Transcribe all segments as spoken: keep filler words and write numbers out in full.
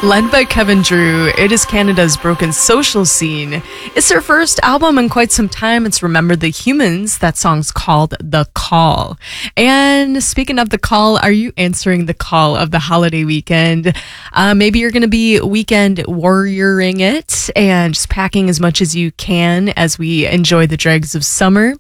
Led by Kevin Drew, it is Canada's broken social scene. It's their first album in quite some time. It's Remember the Humans. That song's called The Call. And speaking of the call, are you answering the call of the holiday weekend? Uh, maybe you're going to be weekend warrioring it and just packing as much as you can as we enjoy the dregs of summer.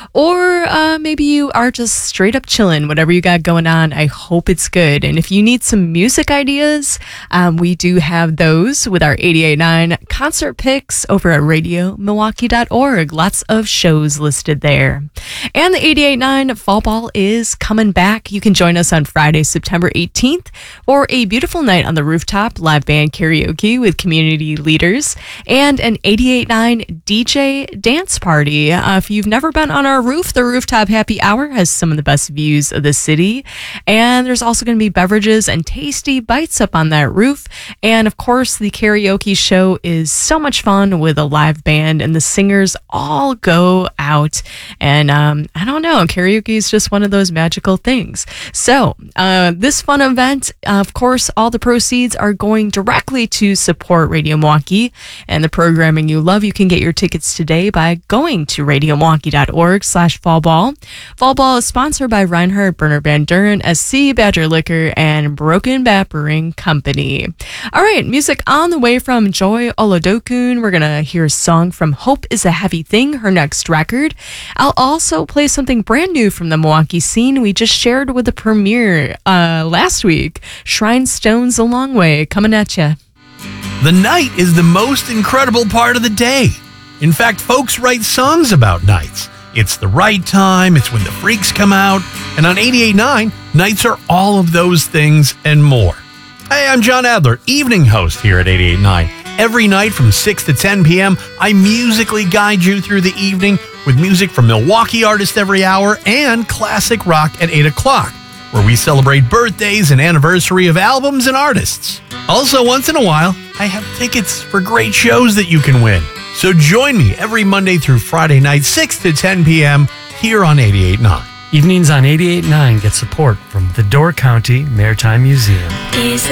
Or uh, maybe you are just straight up chilling, whatever you got going on. I hope it's good. And if you need some music ideas, um, we do have those with our eighty-eight point nine concert picks over at radio milwaukee dot org. Lots of shows listed there. And the eighty-eight point nine Fall Ball is coming back. You can join us on Friday, September eighteenth for a beautiful night on the rooftop, live band karaoke with community leaders, and an eighty-eight point nine D J dance party. Uh, if you've never been on our roof, the Rooftop Happy Hour has some of the best views of the city. And there's also going to be beverages and tasty bites up on that roof. And of course, the karaoke show is so much fun with a live band, and the singers all go out. And um, I don't know, karaoke is just one of those magical things. So uh, this fun event, of course, all the proceeds are going directly to support Radio Milwaukee and the programming you love. You can get your tickets today by going to radio milwaukee dot org slash fallball. Fall Ball is sponsored by Reinhardt, Bernard Van Duren, S C, Badger Liquor, and Broken Bat Brewing Company. All right, music on the way from Joy Olodokun. We're going to hear a song from Hope is a Heavy Thing, her next record. I'll also play something brand new from the Milwaukee scene we just shared with the premiere uh, last week. Shrine Stones A Long Way, coming at you. The night is the most incredible part of the day. In fact, folks write songs about nights. It's the right time, it's when the freaks come out, and on eighty-eight point nine, nights are all of those things and more. Hey, I'm John Adler, evening host here at eighty-eight point nine. Every night from six to ten p.m., I musically guide you through the evening with music from Milwaukee artists every hour and classic rock at eight o'clock, where we celebrate birthdays and anniversary of albums and artists. Also, once in a while, I have tickets for great shows that you can win. So join me every Monday through Friday night, six to ten p.m. here on eighty-eight point nine. Evenings on eighty-eight point nine get support from the Door County Maritime Museum. Is